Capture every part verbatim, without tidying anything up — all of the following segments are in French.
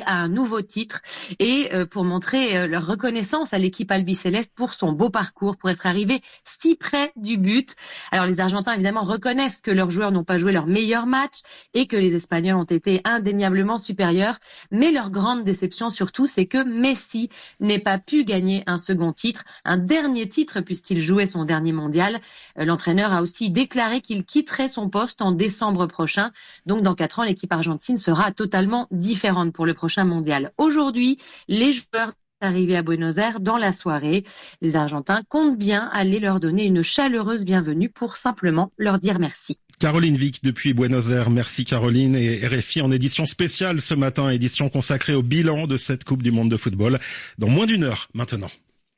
à un nouveau titre et euh, pour montrer euh, leur reconnaissance à l'équipe albicéleste pour son beau parcours, pour être arrivé si près du but. Alors les Argentins évidemment reconnaissent que leurs joueurs n'ont pas joué leur meilleur match et que les Espagnols ont été indéniablement supérieurs, mais leur grande déception surtout, c'est que Messi n'ait pas pu gagner un second titre, un dernier titre puisqu'il jouait son dernier mondial. Euh, l'entraîneur a aussi déclaré qu'il quitterait son poste en décembre prochain. Donc dans quatre ans, l'équipe argentine sera totalement différente pour le prochain mondial. Aujourd'hui, les joueurs arrivés à Buenos Aires dans la soirée. Les Argentins comptent bien aller leur donner une chaleureuse bienvenue pour simplement leur dire merci. Caroline Vic depuis Buenos Aires. Merci Caroline. Et R F I en édition spéciale ce matin, édition consacrée au bilan de cette Coupe du Monde de football. Dans moins d'une heure maintenant.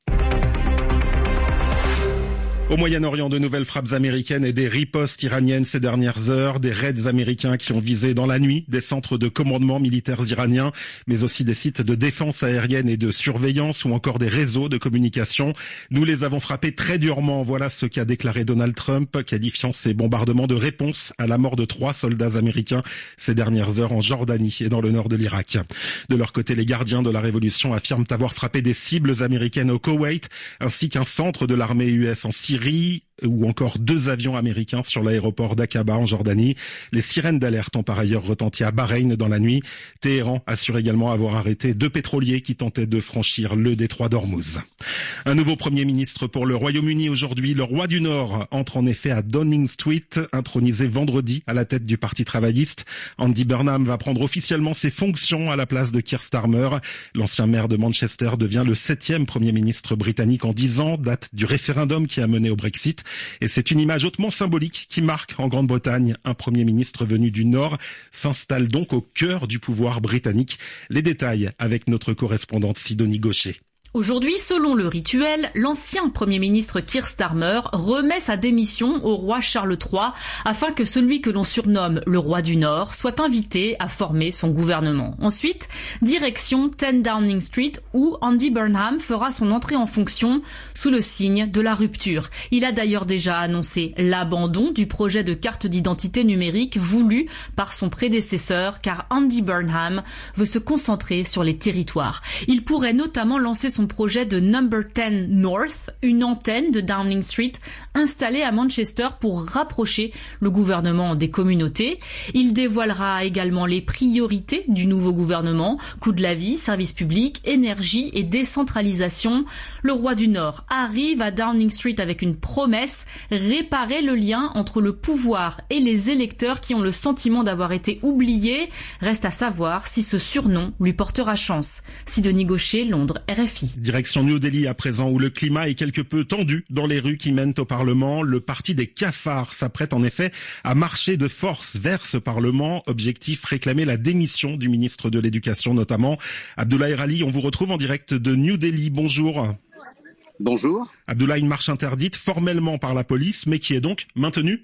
Au Moyen-Orient, de nouvelles frappes américaines et des ripostes iraniennes ces dernières heures, des raids américains qui ont visé dans la nuit des centres de commandement militaires iraniens, mais aussi des sites de défense aérienne et de surveillance ou encore des réseaux de communication. Nous les avons frappés très durement. Voilà ce qu'a déclaré Donald Trump, qualifiant ces bombardements de réponse à la mort de trois soldats américains ces dernières heures en Jordanie et dans le nord de l'Irak. De leur côté, les gardiens de la révolution affirment avoir frappé des cibles américaines au Koweït, ainsi qu'un centre de l'armée U S en Syrie, ou encore deux avions américains sur l'aéroport d'Aqaba en Jordanie. Les sirènes d'alerte ont par ailleurs retenti à Bahreïn dans la nuit. Téhéran assure également avoir arrêté deux pétroliers qui tentaient de franchir le détroit d'Ormuz. Un nouveau Premier ministre pour le Royaume-Uni aujourd'hui. Le roi du Nord entre en effet à Downing Street, intronisé vendredi à la tête du Parti travailliste. Andy Burnham va prendre officiellement ses fonctions à la place de Keir Starmer. L'ancien maire de Manchester devient le septième Premier ministre britannique en dix ans, date du référendum qui a mené au Brexit. Et c'est une image hautement symbolique qui marque en Grande-Bretagne. Un Premier ministre venu du Nord s'installe donc au cœur du pouvoir britannique. Les détails avec notre correspondante Sidonie Gaucher. Aujourd'hui, selon le rituel, l'ancien Premier ministre Keir Starmer remet sa démission au roi Charles trois afin que celui que l'on surnomme le roi du Nord soit invité à former son gouvernement. Ensuite, direction dix Downing Street où Andy Burnham fera son entrée en fonction sous le signe de la rupture. Il a d'ailleurs déjà annoncé l'abandon du projet de carte d'identité numérique voulu par son prédécesseur car Andy Burnham veut se concentrer sur les territoires. Il pourrait notamment lancer son projet de Number dix North, une antenne de Downing Street installée à Manchester pour rapprocher le gouvernement des communautés. Il dévoilera également les priorités du nouveau gouvernement, coût de la vie, services publics, énergie et décentralisation. Le roi du Nord arrive à Downing Street avec une promesse, réparer le lien entre le pouvoir et les électeurs qui ont le sentiment d'avoir été oubliés. Reste à savoir si ce surnom lui portera chance. Sidonie Gaucher, Londres, R F I. Direction New Delhi à présent où le climat est quelque peu tendu dans les rues qui mènent au Parlement. Le parti des cafards s'apprête en effet à marcher de force vers ce Parlement. Objectif, réclamer la démission du ministre de l'Éducation notamment. Abdoulaye Rali, on vous retrouve en direct de New Delhi. Bonjour. Bonjour. Abdoulaye, une marche interdite formellement par la police mais qui est donc maintenue?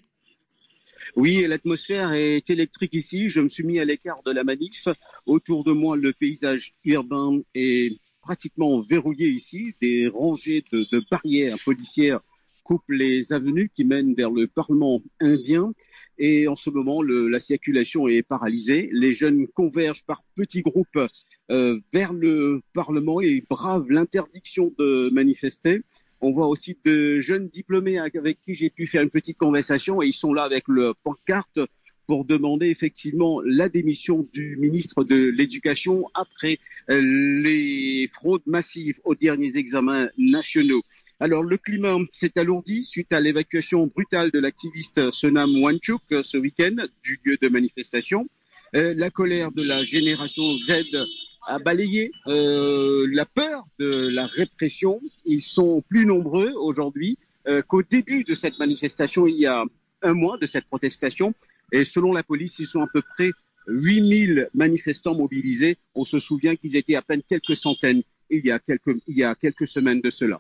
Oui, l'atmosphère est électrique ici. Je me suis mis à l'écart de la manif. Autour de moi, le paysage urbain est pratiquement verrouillé ici. Des rangées de, de barrières policières coupent les avenues qui mènent vers le Parlement indien. Et en ce moment, le, la circulation est paralysée. Les jeunes convergent par petits groupes euh, vers le Parlement et bravent l'interdiction de manifester. On voit aussi de jeunes diplômés avec qui j'ai pu faire une petite conversation et ils sont là avec le pancarte pour demander effectivement la démission du ministre de l'Éducation après les fraudes massives aux derniers examens nationaux. Alors le climat s'est alourdi suite à l'évacuation brutale de l'activiste Sonam Wangchuk ce week-end du lieu de manifestation. Euh, la colère de la génération Z a balayé euh, la peur de la répression. Ils sont plus nombreux aujourd'hui euh, qu'au début de cette manifestation il y a un mois de cette protestation. Et selon la police, ils sont à peu près huit mille manifestants mobilisés. On se souvient qu'ils étaient à peine quelques centaines il y a quelques, il y a quelques semaines de cela.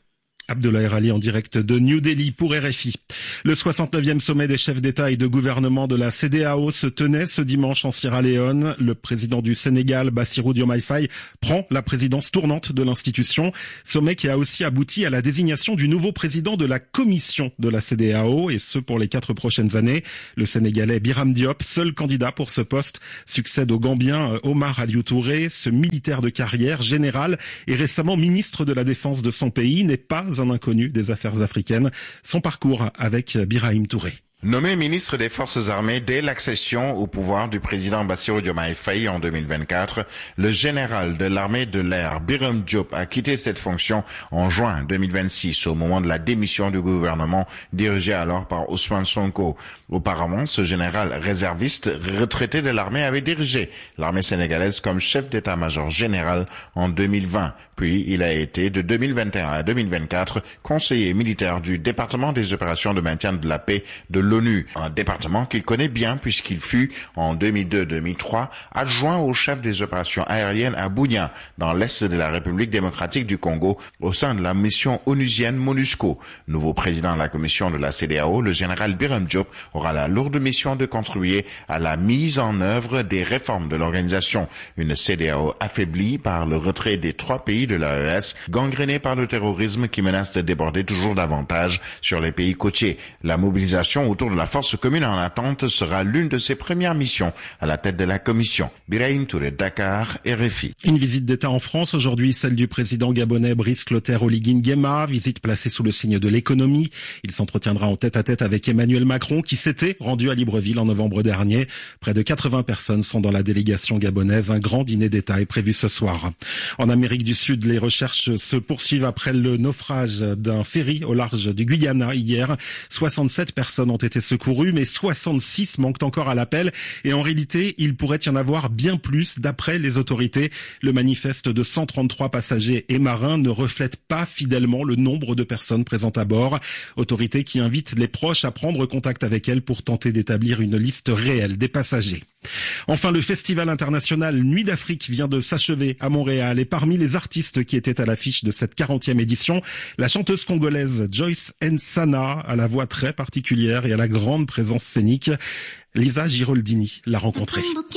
Abdoulaye Ali en direct de New Delhi pour R F I. Le soixante-neuvième sommet des chefs d'État et de gouvernement de la C E D E A O se tenait ce dimanche en Sierra Leone. Le président du Sénégal, Bassirou Diomaye Faye, prend la présidence tournante de l'institution. Sommet qui a aussi abouti à la désignation du nouveau président de la commission de la C E D E A O, et ce pour les quatre prochaines années. Le Sénégalais Biram Diop, seul candidat pour ce poste, succède au Gambien Omar Aliou Touré. Ce militaire de carrière, général et récemment ministre de la Défense de son pays, n'est pas un inconnu des affaires africaines. Son parcours avec Birahim Touré. Nommé ministre des Forces armées dès l'accession au pouvoir du président Bassirou Diomaye Faye en deux mille vingt-quatre, le général de l'armée de l'air Biram Diop a quitté cette fonction en juin deux mille vingt-six au moment de la démission du gouvernement dirigé alors par Ousmane Sonko. Auparavant, ce général réserviste retraité de l'armée avait dirigé l'armée sénégalaise comme chef d'état-major général en deux mille vingt. Puis il a été de deux mille vingt et un à deux mille vingt-quatre conseiller militaire du département des opérations de maintien de la paix de l'ONU, un département qu'il connaît bien puisqu'il fut en deux mille deux deux mille trois adjoint au chef des opérations aériennes à Bunia, dans l'est de la République démocratique du Congo, au sein de la mission onusienne MONUSCO. Nouveau président de la commission de la C E D E A O, le général Biram Diop aura la lourde mission de contribuer à la mise en œuvre des réformes de l'organisation. Une C E D E A O affaiblie par le retrait des trois pays de l'A E S, gangrénée par le terrorisme qui menace de déborder toujours davantage sur les pays côtiers. La mobilisation autour de la force commune en attente sera l'une de ses premières missions à la tête de la commission. Birahim Touré, Dakar, R F I. Une visite d'État en France aujourd'hui, celle du président gabonais Brice Clotaire Oligui Nguema, visite placée sous le signe de l'économie. Il s'entretiendra en tête-à-tête avec Emmanuel Macron qui s'était rendu à Libreville en novembre dernier. Près de quatre-vingts personnes sont dans la délégation gabonaise. Un grand dîner d'État est prévu ce soir. En Amérique du Sud, les recherches se poursuivent après le naufrage d'un ferry au large du Guyana hier. soixante-sept personnes ont été secourues, mais soixante-six manquent encore à l'appel. Et en réalité, il pourrait y en avoir bien plus d'après les autorités. Le manifeste de cent trente-trois passagers et marins ne reflète pas fidèlement le nombre de personnes présentes à bord. Autorités qui invitent les proches à prendre contact avec elles pour tenter d'établir une liste réelle des passagers. Enfin, le festival international Nuit d'Afrique vient de s'achever à Montréal, et parmi les artistes qui étaient à l'affiche de cette quarantième édition, la chanteuse congolaise Joyce Nsana, à la voix très particulière et à la grande présence scénique. Lisa Giroldini l'a rencontrée.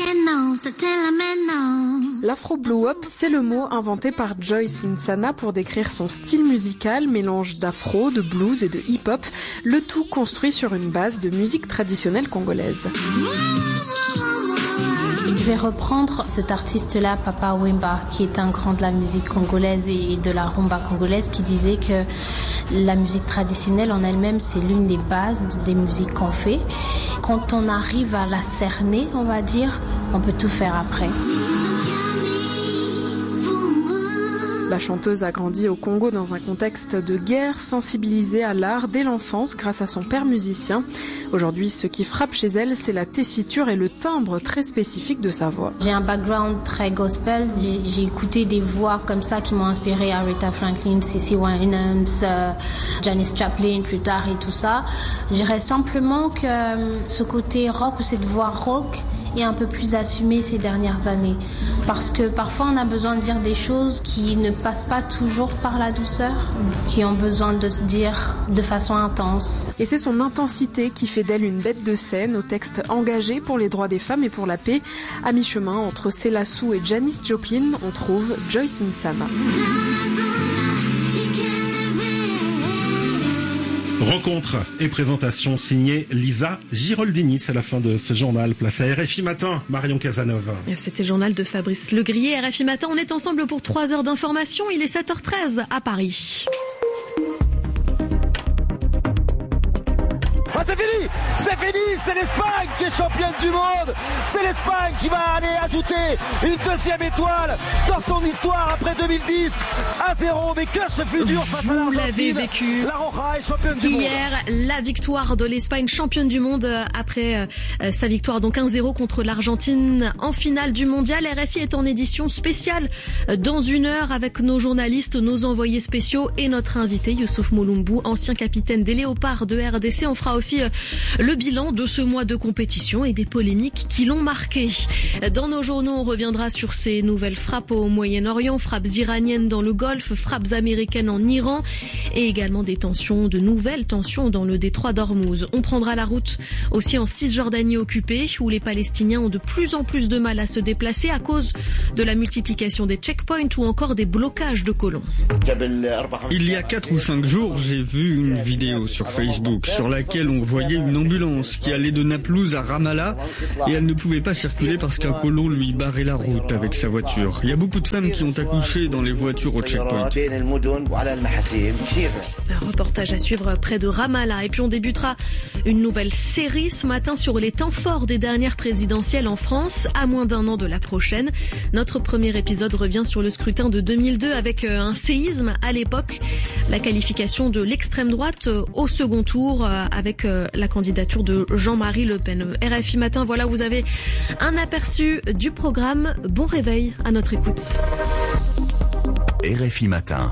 L'afro blue hop, c'est le mot inventé par Joyce Nsana pour décrire son style musical, mélange d'afro, de blues et de hip-hop, le tout construit sur une base de musique traditionnelle congolaise. Je vais reprendre cet artiste-là, Papa Wemba, qui est un grand de la musique congolaise et de la rumba congolaise, qui disait que la musique traditionnelle en elle-même, c'est l'une des bases des musiques qu'on fait. Quand on arrive à la cerner, on va dire, on peut tout faire après. La chanteuse a grandi au Congo dans un contexte de guerre, sensibilisée à l'art dès l'enfance grâce à son père musicien. Aujourd'hui, ce qui frappe chez elle, c'est la tessiture et le timbre très spécifique de sa voix. J'ai un background très gospel, j'ai, j'ai écouté des voix comme ça qui m'ont inspiré, Aretha Franklin, Cissy Winans, euh, Janis Joplin plus tard et tout ça. Je dirais simplement que euh, ce côté rock ou cette voix rock est un peu plus assumée ces dernières années. Parce que parfois on a besoin de dire des choses qui ne passent pas toujours par la douceur, qui ont besoin de se dire de façon intense. Et c'est son intensité qui fait d'elle une bête de scène, au texte engagé pour les droits des femmes et pour la paix. À mi-chemin entre Selassou et Janis Joplin, on trouve Joyce Nsana. Rencontre et présentation signée Lisa Giroldini. C'est la fin de ce journal. Place à R F I Matin, Marion Casanova. C'était le journal de Fabrice Legrier. R F I Matin, on est ensemble pour trois heures d'information. Il est sept heures treize à Paris. Ah, c'est fini, c'est fini, c'est l'Espagne qui est championne du monde. C'est l'Espagne qui va aller ajouter une deuxième étoile dans son histoire après deux mille dix. à zéro, mais que ce fut dur face à l'Argentine. Vous l'avez vécu. La Roja est championne du Hier, monde. la victoire de l'Espagne, championne du monde après euh, sa victoire donc un zéro contre l'Argentine en finale du mondial. R F I est en édition spéciale dans une heure avec nos journalistes, nos envoyés spéciaux et notre invité Youssouf Moulombou, ancien capitaine des Léopards de R D C. On fera aussi le bilan de ce mois de compétition et des polémiques qui l'ont marqué. Dans nos journaux, on reviendra sur ces nouvelles frappes au Moyen-Orient, frappes iraniennes dans le Golfe, frappes américaines en Iran et également des tensions, de nouvelles tensions dans le détroit d'Ormuz. On prendra la route aussi en Cisjordanie occupée où les Palestiniens ont de plus en plus de mal à se déplacer à cause de la multiplication des checkpoints ou encore des blocages de colons. Il y a quatre ou cinq jours, j'ai vu une vidéo sur Facebook sur laquelle on voyait une ambulance qui allait de Naplouse à Ramallah et elle ne pouvait pas circuler parce qu'un colon lui barrait la route avec sa voiture. Il y a beaucoup de femmes qui ont accouché dans les voitures au checkpoint. Un reportage à suivre près de Ramallah. Et puis on débutera une nouvelle série ce matin sur les temps forts des dernières présidentielles en France, à moins d'un an de la prochaine. Notre premier épisode revient sur le scrutin de deux mille deux avec un séisme à l'époque, la qualification de l'extrême droite au second tour avec la candidature de Jean-Marie Le Pen. R F I Matin, voilà, vous avez un aperçu du programme. Bon réveil à notre écoute. R F I Matin.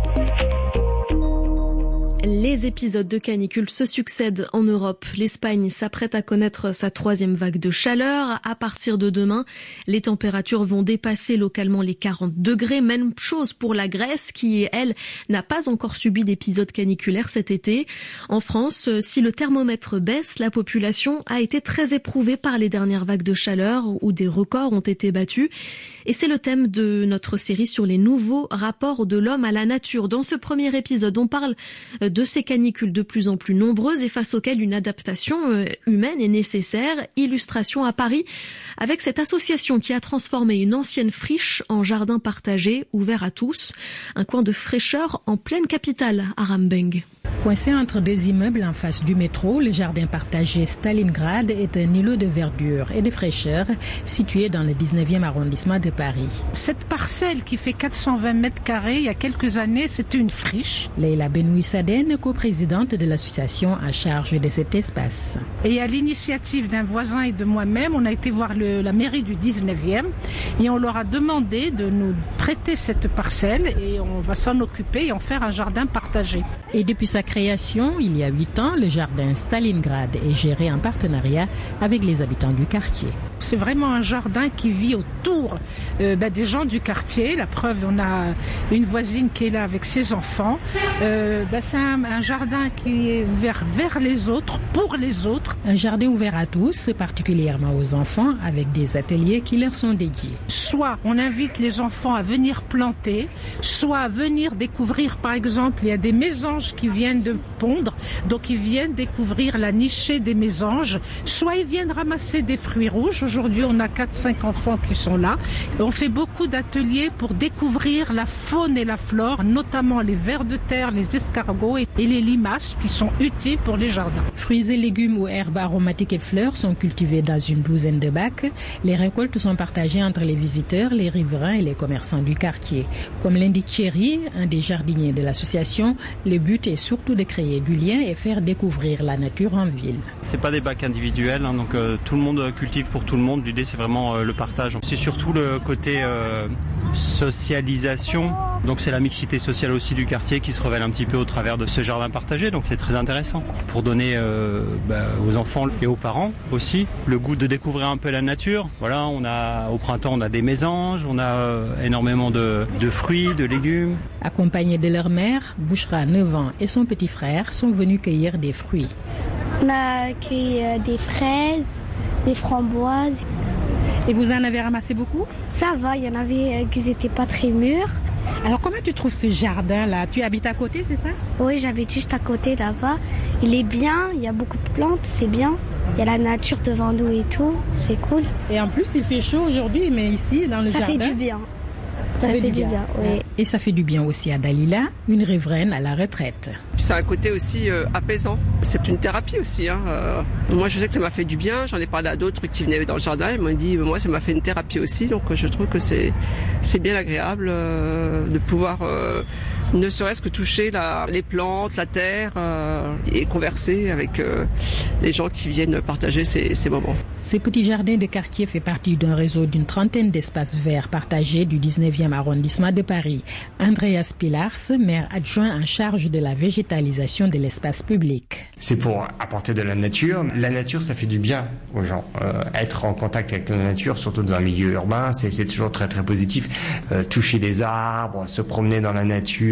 Les épisodes de canicule se succèdent en Europe. L'Espagne s'apprête à connaître sa troisième vague de chaleur. À partir de demain, les températures vont dépasser localement les quarante degrés. Même chose pour la Grèce qui, elle, n'a pas encore subi d'épisodes caniculaires cet été. En France, si le thermomètre baisse, la population a été très éprouvée par les dernières vagues de chaleur où des records ont été battus. Et c'est le thème de notre série sur les nouveaux rapports de l'homme à la nature. Dans ce premier épisode, on parle de ces canicules de plus en plus nombreuses et face auxquelles une adaptation humaine est nécessaire. Illustration à Paris avec cette association qui a transformé une ancienne friche en jardin partagé ouvert à tous. Un coin de fraîcheur en pleine capitale, à Rambeng. Coincé entre deux immeubles en face du métro, le jardin partagé Stalingrad est un îlot de verdure et de fraîcheur situé dans le dix-neuvième arrondissement de Paris. Cette parcelle qui fait quatre cent vingt mètres carrés, il y a quelques années, c'était une friche. Leila Benoui-Saden, coprésidente de l'association en charge de cet espace. Et à l'initiative d'un voisin et de moi-même, on a été voir le, la mairie du dix-neuvième et on leur a demandé de nous prêter cette parcelle et on va s'en occuper et en faire un jardin partagé. Et depuis sa création, il y a huit ans, le jardin Stalingrad est géré en partenariat avec les habitants du quartier. C'est vraiment un jardin qui vit autour euh, bah, des gens du quartier. La preuve, on a une voisine qui est là avec ses enfants. Euh, bah, c'est un, un jardin qui est ouvert vers les autres, pour les autres. Un jardin ouvert à tous, particulièrement aux enfants, avec des ateliers qui leur sont dédiés. Soit on invite les enfants à venir planter, soit à venir découvrir, par exemple, il y a des mésanges qui viennent de pondre, donc ils viennent découvrir la nichée des mésanges, soit ils viennent ramasser des fruits rouges. Aujourd'hui, on a quatre cinq enfants qui sont là. Et on fait beaucoup d'ateliers pour découvrir la faune et la flore, notamment les vers de terre, les escargots et les limaces qui sont utiles pour les jardins. Fruits et légumes ou herbes aromatiques et fleurs sont cultivés dans une douzaine de bacs. Les récoltes sont partagées entre les visiteurs, les riverains et les commerçants du quartier. Comme l'indique Thierry, un des jardiniers de l'association, le but est surtout de créer du lien et faire découvrir la nature en ville. C'est pas des bacs individuels, hein, donc euh, tout le monde cultive pour tout le monde. L'idée, c'est vraiment euh, le partage. C'est surtout le côté euh, socialisation. Donc c'est la mixité sociale aussi du quartier qui se révèle un petit peu au travers de ce jardin partagé. Donc c'est très intéressant pour donner euh, bah, aux enfants et aux parents aussi le goût de découvrir un peu la nature. Voilà, on a au printemps on a des mésanges, on a euh, énormément de, de fruits, de légumes. Accompagnés de leur mère, Bouchra, neuf ans, et son petit frère sont venus cueillir des fruits. On a cueilli euh, des fraises, des framboises. Et vous en avez ramassé beaucoup? Ça va, il y en avait euh, qui n'étaient pas très mûrs. Alors comment tu trouves ce jardin-là? Tu habites à côté, c'est ça? Oui, j'habite juste à côté là-bas. Il est bien, il y a beaucoup de plantes, c'est bien. Il y a la nature devant nous et tout, c'est cool. Et en plus, il fait chaud aujourd'hui, mais ici, dans le ça jardin... Ça fait du bien. Ça, ça fait, fait du bien, bien oui. Et ça fait du bien aussi à Dalila, une riveraine à la retraite. C'est un côté aussi euh, apaisant. C'est une thérapie aussi. Hein. Euh, moi, je sais que ça m'a fait du bien. J'en ai parlé à d'autres qui venaient dans le jardin. Ils m'ont dit, moi, ça m'a fait une thérapie aussi. Donc, je trouve que c'est c'est bien agréable euh, de pouvoir, euh, ne serait-ce que toucher la, les plantes, la terre euh, et converser avec euh, les gens qui viennent partager ces, ces moments. Ce petit jardin de quartier fait partie d'un réseau d'une trentaine d'espaces verts partagés du dix-neuvième arrondissement de Paris. Andreas Pilars, maire adjoint en charge de la végétalisation de l'espace public. C'est pour apporter de la nature. La nature, ça fait du bien aux gens. Euh, être en contact avec la nature, surtout dans un milieu urbain, c'est, c'est toujours très très positif. Euh, toucher des arbres, se promener dans la nature,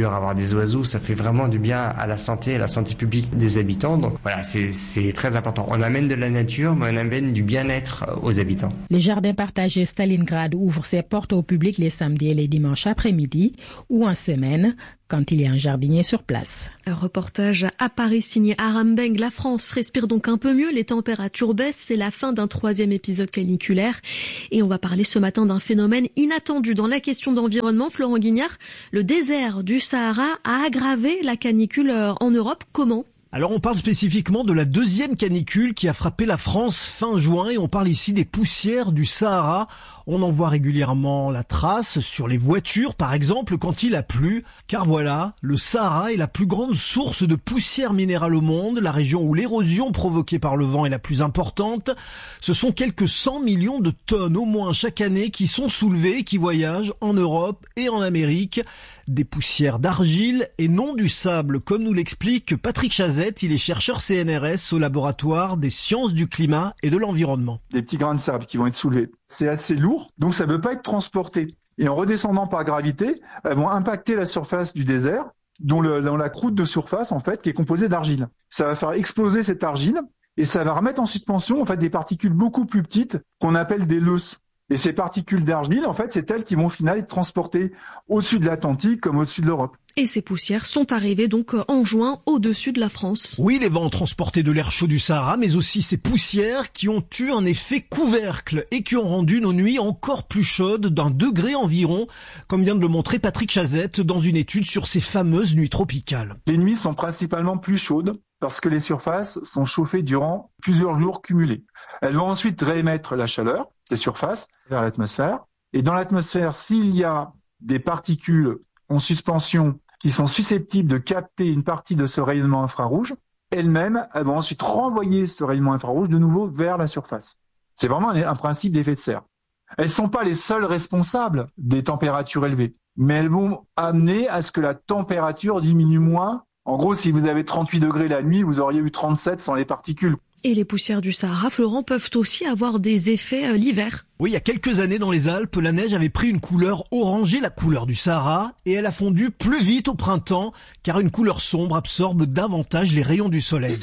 fleurs, avoir des oiseaux, ça fait vraiment du bien à la santé, à la santé publique des habitants. Donc voilà, c'est, c'est très important. On amène de la nature, mais on amène du bien-être aux habitants. Les jardins partagés Stalingrad ouvrent ses portes au public les samedis et les dimanches après-midi ou en semaine, quand il y a un jardinier sur place. Un reportage à Paris signé Aram Beng. La France respire donc un peu mieux, les températures baissent, c'est la fin d'un troisième épisode caniculaire. Et on va parler ce matin d'un phénomène inattendu dans la question d'environnement. Florent Guignard, le désert du Sahara a aggravé la canicule en Europe. Comment ? Alors on parle spécifiquement de la deuxième canicule qui a frappé la France fin juin et on parle ici des poussières du Sahara. On en voit régulièrement la trace sur les voitures par exemple quand il a plu. Car voilà, le Sahara est la plus grande source de poussière minérale au monde, la région où l'érosion provoquée par le vent est la plus importante. Ce sont quelques cent millions de tonnes au moins chaque année qui sont soulevées et qui voyagent en Europe et en Amérique. Des poussières d'argile et non du sable, comme nous l'explique Patrick Chazette. Il est chercheur C N R S au laboratoire des sciences du climat et de l'environnement. Des petits grains de sable qui vont être soulevés. C'est assez lourd, donc ça ne peut pas être transporté. Et en redescendant par gravité, elles vont impacter la surface du désert, dont, le, dont la croûte de surface, en fait, qui est composée d'argile. Ça va faire exploser cette argile et ça va remettre en suspension, en fait, des particules beaucoup plus petites qu'on appelle des leusses. Et ces particules d'argile, en fait, c'est elles qui vont au final être transportées au-dessus de l'Atlantique comme au-dessus de l'Europe. Et ces poussières sont arrivées donc en juin au-dessus de la France. Oui, les vents ont transporté de l'air chaud du Sahara, mais aussi ces poussières qui ont eu un effet couvercle et qui ont rendu nos nuits encore plus chaudes d'un degré environ, comme vient de le montrer Patrick Chazette dans une étude sur ces fameuses nuits tropicales. Les nuits sont principalement plus chaudes parce que les surfaces sont chauffées durant plusieurs jours cumulés. Elles vont ensuite réémettre la chaleur, ces surfaces, vers l'atmosphère. Et dans l'atmosphère, s'il y a des particules en suspension qui sont susceptibles de capter une partie de ce rayonnement infrarouge, elles-mêmes, elles vont ensuite renvoyer ce rayonnement infrarouge de nouveau vers la surface. C'est vraiment un principe d'effet de serre. Elles ne sont pas les seules responsables des températures élevées, mais elles vont amener à ce que la température diminue moins. En gros, si vous avez trente-huit degrés la nuit, vous auriez eu trente-sept sans les particules. Et les poussières du Sahara, Florent, peuvent aussi avoir des effets euh, l'hiver. Oui, il y a quelques années dans les Alpes, la neige avait pris une couleur orangée, la couleur du Sahara, et elle a fondu plus vite au printemps, car une couleur sombre absorbe davantage les rayons du soleil.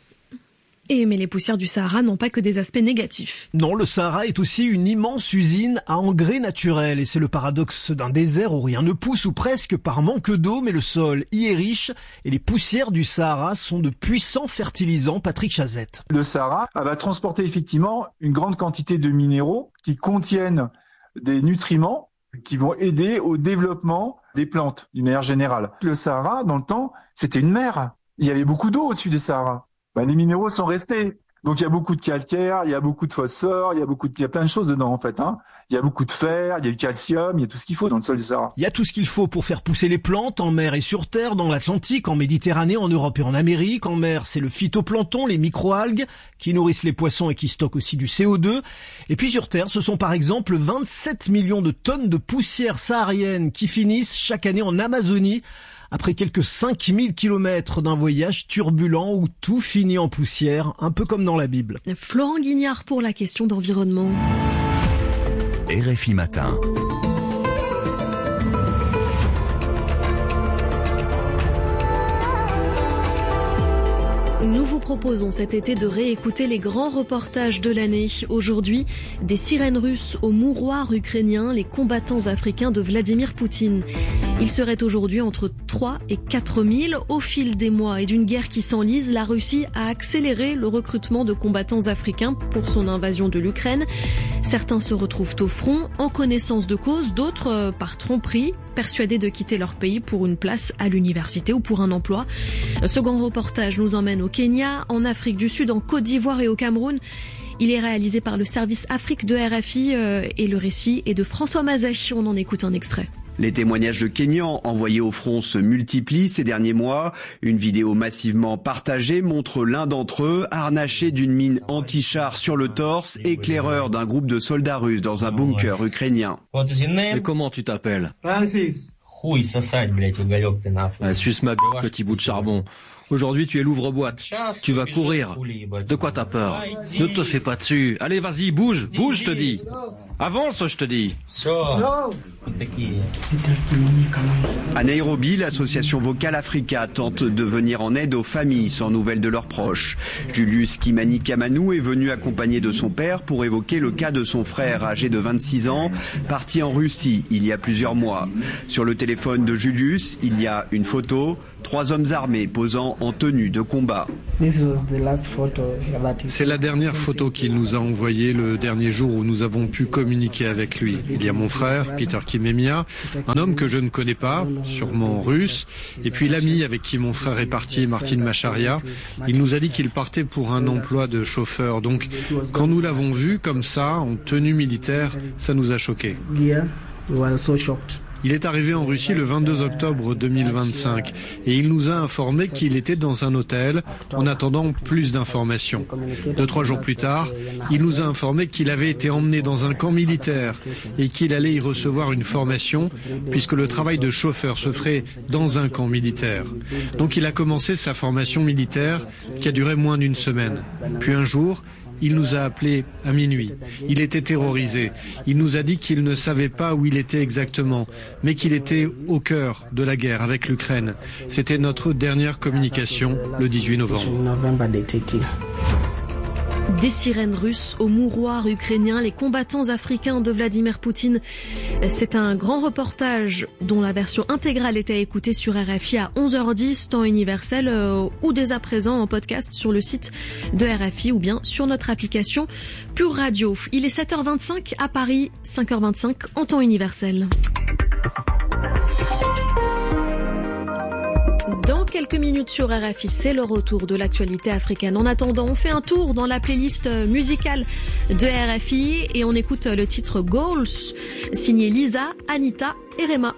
Et mais les poussières du Sahara n'ont pas que des aspects négatifs. Non, le Sahara est aussi une immense usine à engrais naturel. Et c'est le paradoxe d'un désert où rien ne pousse ou presque par manque d'eau, mais le sol y est riche. Et les poussières du Sahara sont de puissants fertilisants. Patrick Chazette. Le Sahara va transporter effectivement une grande quantité de minéraux qui contiennent des nutriments qui vont aider au développement des plantes d'une manière générale. Le Sahara, dans le temps, c'était une mer. Il y avait beaucoup d'eau au-dessus du Sahara. Ben, les minéraux sont restés. Donc il y a beaucoup de calcaire, il y a beaucoup de phosphore, il y a beaucoup de, il y a plein de choses dedans en fait. Hein. Il y a beaucoup de fer, il y a du calcium, il y a tout ce qu'il faut dans le sol du Sahara. Il y a tout ce qu'il faut pour faire pousser les plantes en mer et sur terre, dans l'Atlantique, en Méditerranée, en Europe et en Amérique. En mer, c'est le phytoplancton, les microalgues qui nourrissent les poissons et qui stockent aussi du C O deux. Et puis sur terre, ce sont par exemple vingt-sept millions de tonnes de poussière saharienne qui finissent chaque année en Amazonie. Après quelques cinq mille kilomètres d'un voyage turbulent où tout finit en poussière, un peu comme dans la Bible. Florent Guignard pour la question d'environnement. R F I Matin. Nous vous proposons cet été de réécouter les grands reportages de l'année. Aujourd'hui, des sirènes russes au mouroir ukrainien, les combattants africains de Vladimir Poutine. Il serait aujourd'hui entre trois et quatre mille. Au fil des mois et d'une guerre qui s'enlise, la Russie a accéléré le recrutement de combattants africains pour son invasion de l'Ukraine. Certains se retrouvent au front, en connaissance de cause, d'autres euh, par tromperie, persuadés de quitter leur pays pour une place à l'université ou pour un emploi. Ce grand reportage nous emmène au Kenya, en Afrique du Sud, en Côte d'Ivoire et au Cameroun. Il est réalisé par le service Afrique de R F I euh, et le récit est de François Mazet. On en écoute un extrait. Les témoignages de Kenyans envoyés au front se multiplient ces derniers mois. Une vidéo massivement partagée montre l'un d'entre eux harnaché d'une mine anti-char sur le torse, éclaireur d'un groupe de soldats russes dans un bunker ukrainien. Et comment tu t'appelles? Francis. Ah, suce ma b***, petit bout de charbon. Aujourd'hui, tu es l'ouvre-boîte. Tu vas courir. De quoi t'as peur? Ne te fais pas dessus. Allez, vas-y, bouge, bouge, je te dis. Avance, je te dis. À Nairobi, l'association Vocal Africa tente de venir en aide aux familles sans nouvelles de leurs proches. Julius Kimani Kamanou est venu accompagné de son père pour évoquer le cas de son frère âgé de vingt-six ans, parti en Russie il y a plusieurs mois. Sur le téléphone de Julius, il y a une photo, trois hommes armés posant en tenue de combat. C'est la dernière photo qu'il nous a envoyée le dernier jour où nous avons pu communiquer avec lui. Il y a mon frère, Peter Kimemia, un homme que je ne connais pas, sûrement russe, et puis l'ami avec qui mon frère est parti, Martin Macharia. Il nous a dit qu'il partait pour un emploi de chauffeur. Donc, quand nous l'avons vu comme ça, en tenue militaire, ça nous a choqués. Il est arrivé en Russie le vingt-deux octobre deux mille vingt-cinq et il nous a informé qu'il était dans un hôtel en attendant plus d'informations. Deux, trois jours plus tard, il nous a informé qu'il avait été emmené dans un camp militaire et qu'il allait y recevoir une formation puisque le travail de chauffeur se ferait dans un camp militaire. Donc il a commencé sa formation militaire qui a duré moins d'une semaine. Puis un jour, il nous a appelés à minuit. Il était terrorisé. Il nous a dit qu'il ne savait pas où il était exactement, mais qu'il était au cœur de la guerre avec l'Ukraine. C'était notre dernière communication le dix-huit novembre. Des sirènes russes au mouroir ukrainien, les combattants africains de Vladimir Poutine. C'est un grand reportage dont la version intégrale est à écouter sur R F I à onze heures dix, temps universel, euh, ou dès à présent en podcast sur le site de R F I ou bien sur notre application Pure Radio. Il est sept heures vingt-cinq à Paris, cinq heures vingt-cinq en temps universel. Dans quelques minutes sur R F I, c'est le retour de l'actualité africaine. En attendant, on fait un tour dans la playlist musicale de R F I et on écoute le titre Goals, signé Lisa, Anita et Rema.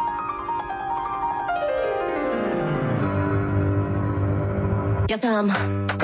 Guess I'm